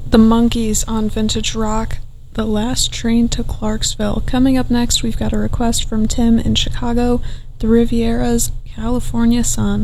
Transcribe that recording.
The Monkees on Vintage Rock, The Last Train to Clarksville. Coming up next, we've got a request from Tim in Chicago, The Riviera's California Sun.